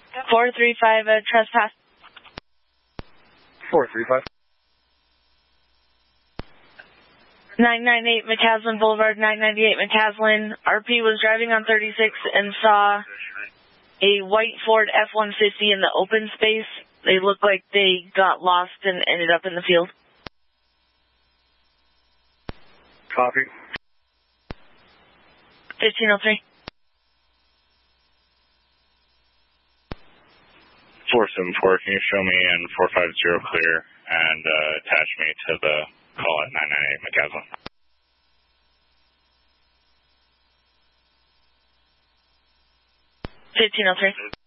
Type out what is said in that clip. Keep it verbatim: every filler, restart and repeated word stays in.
four three five, uh, trespass. four three five. nine ninety-eight McCaslin Boulevard, nine ninety-eight McCaslin. R P was driving on thirty-six and saw a white Ford F one fifty in the open space. They look like they got lost and ended up in the field. Copy. fifteen oh three. four seven four, can you show me in four five zero clear and uh, attach me to the call at nine ninety-eight McCaslin? fifteen oh three.